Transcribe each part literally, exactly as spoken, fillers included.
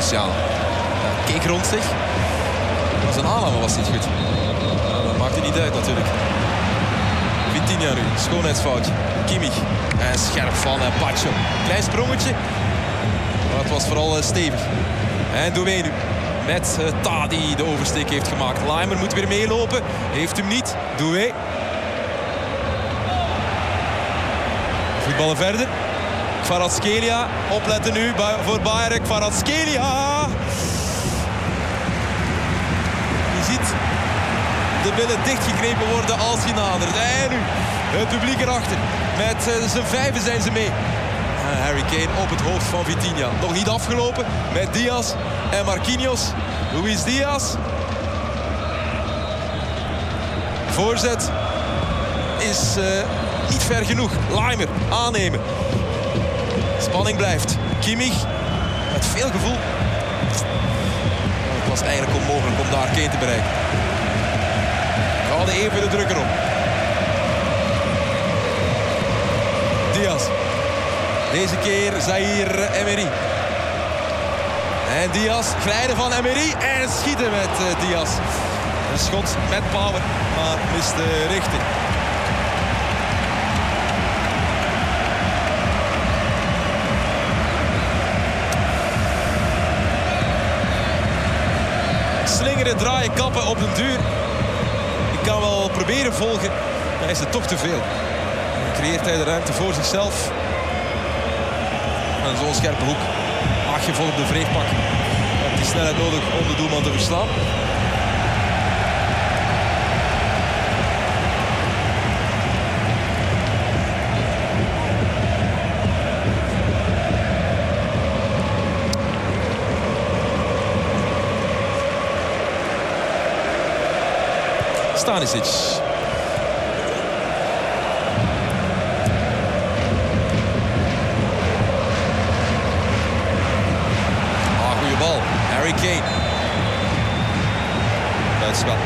Luciano. Ja, keek rond zich. Maar zijn aanname was niet goed. Ja, dat maakt het niet uit natuurlijk. Vitinha nu, schoonheidsfoutje. Kimmich. En scherp van uh, Pacho. Klein sprongetje. Maar het was vooral uh, stevig. En Doué nu. Met uh, Ta die de oversteek heeft gemaakt. Laimer moet weer meelopen. Heeft hem niet. Doué. Voetballen verder. Kvaratskhelia. Opletten nu voor Bayern. Kvaratskhelia. Je ziet de billen dichtgeknepen worden als hij nadert. En nu het publiek erachter. Met uh, zijn vijven zijn ze mee. Uh, Harry Kane op het hoofd van Vitinha. Nog niet afgelopen met Diaz en Marquinhos. Luis Diaz. Voorzet is uh, niet ver genoeg. Laimer aannemen. Spanning blijft. Kimmich met veel gevoel. Het was eigenlijk onmogelijk om daar Kane te bereiken. We hadden even de druk erop. Diaz. Deze keer Zaïre Emery. En Diaz, glijden van Emery en schieten met uh, Diaz. Een schot met power, maar mist de richting. Slingeren, draaien, kappen op de duur. Ik kan wel proberen volgen, maar is het toch te veel. Dan creëert hij de ruimte voor zichzelf. En zo'n scherpe hoek. Mag je vol op de vreegpak. Heb die snelheid nodig om de doelman te verslaan. Stanisic. Ah, goede bal. Harry Kane. Buitenspel.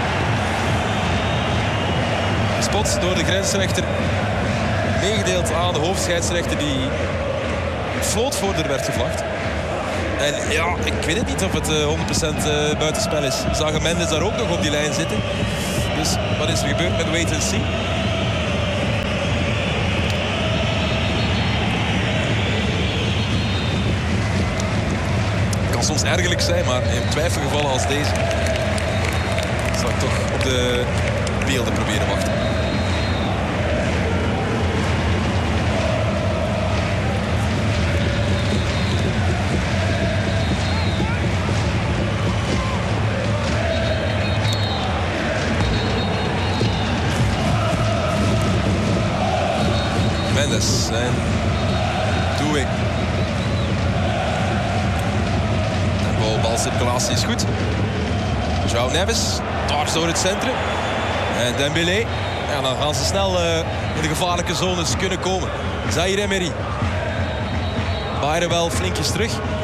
Gespot door de grensrechter. Meegedeeld aan de hoofdscheidsrechter die floot voor er werd gevlacht. En ja, ik weet het niet of het uh, honderd procent uh, buitenspel is. Zagen Mendes daar ook nog op die lijn zitten. Dus wat is er gebeurd met wait and see? Het kan soms ergerlijk zijn, maar in twijfelgevallen als deze zal ik toch op de beelden proberen wachten. Mendes en Doué. En balcirculatie is goed. João Neves, dwars door het centrum. En Dembélé. Ja, dan gaan ze snel uh, in de gevaarlijke zones kunnen komen. Zaïre Emery. Bayern wel flinkjes terug.